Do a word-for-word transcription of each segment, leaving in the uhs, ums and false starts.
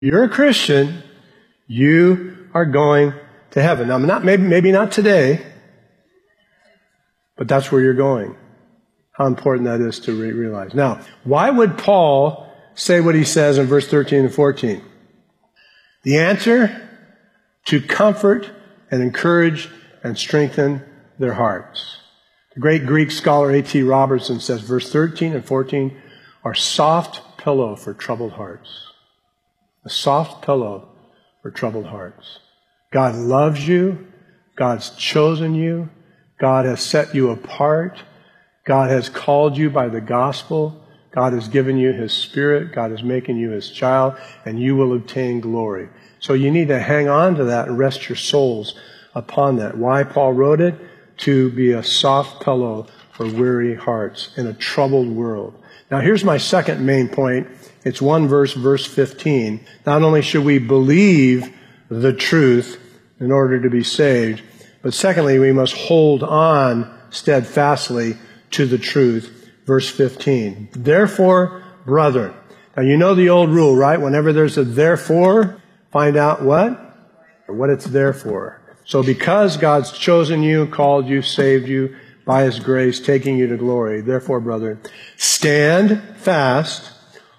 you're a Christian, you are going to heaven. Now, not maybe, maybe not today, but that's where you're going. How important that is to re- realize. Now, why would Paul say what he says in verse thirteen and fourteen? The answer: to comfort and encourage and strengthen their hearts. The great Greek scholar A T Robertson says verse thirteen and fourteen are soft pillow for troubled hearts. A soft pillow for troubled hearts. God loves you. God's chosen you. God has set you apart. God has called you by the gospel. God has given you His Spirit. God is making you His child, and you will obtain glory. So you need to hang on to that and rest your souls upon that. Why Paul wrote it? To be a soft pillow for weary hearts in a troubled world. Now here's my second main point. It's one verse, verse fifteen. Not only should we believe the truth in order to be saved, but secondly, we must hold on steadfastly to the truth. Verse fifteen. Therefore, brethren. Now you know the old rule, right? Whenever there's a therefore, find out what? Or what it's there for. So because God's chosen you, called you, saved you by His grace, taking you to glory, therefore, brethren, stand fast,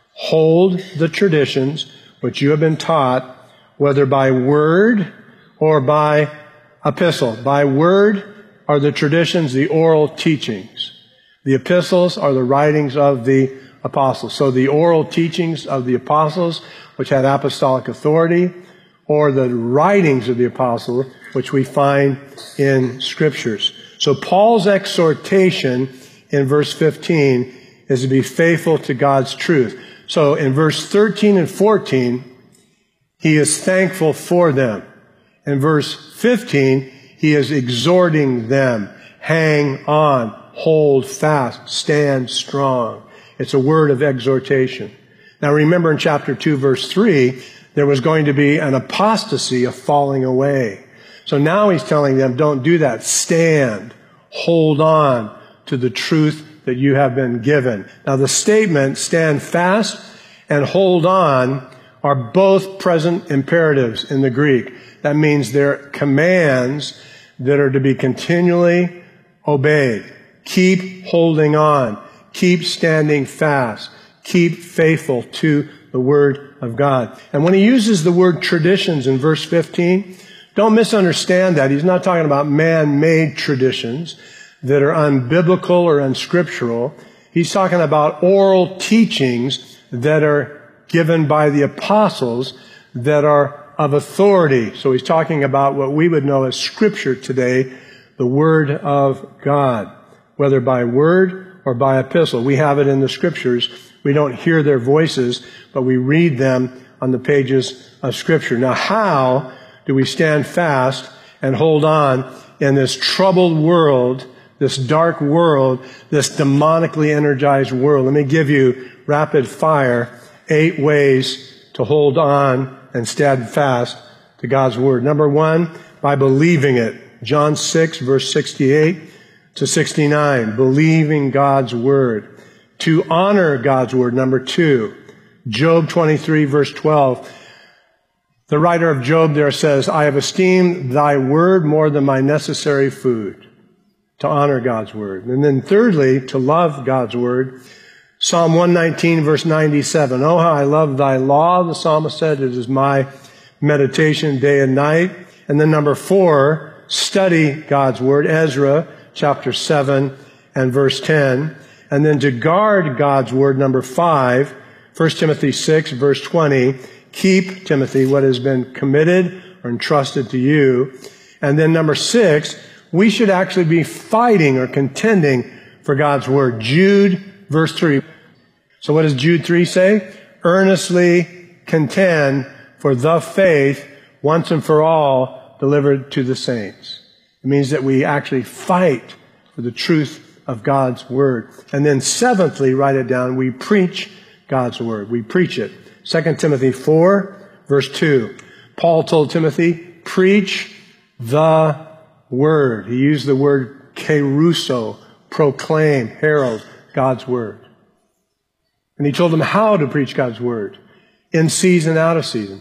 hold the traditions which you have been taught, whether by word or by epistle. By word are the traditions, the oral teachings. The epistles are the writings of the apostles. So the oral teachings of the apostles, which had apostolic authority, or the writings of the apostles, which we find in scriptures. So Paul's exhortation in verse fifteen is to be faithful to God's truth. So in verse thirteen and fourteen, he is thankful for them. In verse fifteen, he is exhorting them. Hang on, hold fast, stand strong. It's a word of exhortation. Now remember in chapter two, verse three, there was going to be an apostasy, a falling away. So now he's telling them, don't do that. Stand, hold on to the truth that you have been given. Now the statement, stand fast and hold on, are both present imperatives in the Greek. That means they're commands that are to be continually obeyed. Keep holding on. Keep standing fast. Keep faithful to the Word of God. And when he uses the word traditions in verse fifteen, don't misunderstand that. He's not talking about man-made traditions that are unbiblical or unscriptural. He's talking about oral teachings that are given by the apostles that are of authority. So he's talking about what we would know as Scripture today, the Word of God, whether by word or by epistle. We have it in the Scriptures. We don't hear their voices, but we read them on the pages of Scripture. Now, how do we stand fast and hold on in this troubled world, this dark world, this demonically energized world? Let me give you rapid fire eight ways to hold on and stand fast to God's Word. Number one, by believing it. John six, verse sixty-eight to sixty-nine. Believing God's Word. To honor God's Word. Number two, Job twenty-three, verse twelve. The writer of Job there says, I have esteemed thy word more than my necessary food. To honor God's Word. And then thirdly, to love God's Word. Psalm one nineteen, verse ninety-seven. Oh, how I love thy law, the psalmist said. It is my meditation day and night. And then number four, study God's Word. Ezra chapter seven and verse ten. And then to guard God's Word, number five, First Timothy six, verse twenty. Keep, Timothy, what has been committed or entrusted to you. And then number six, we should actually be fighting or contending for God's Word. Jude, verse three. So what does Jude three say? Earnestly contend for the faith once and for all delivered to the saints. It means that we actually fight for the truth of God's Word. And then seventhly, write it down, we preach God's Word. We preach it. Second Timothy four, verse two. Paul told Timothy, preach the Word. He used the word keruso, proclaim, herald God's Word. And he told them how to preach God's Word. in season, out of season.